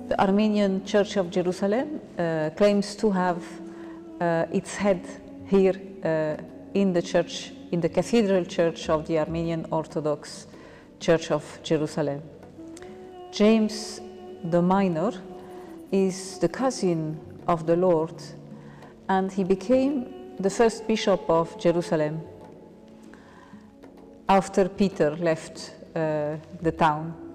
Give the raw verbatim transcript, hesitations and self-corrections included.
The Armenian Church of Jerusalem uh, claims to have uh, its head here uh, in the church, in the Cathedral Church of the Armenian Orthodox Church of Jerusalem. James the Minor is the cousin of the Lord, and he became the first bishop of Jerusalem after Peter left uh, the town.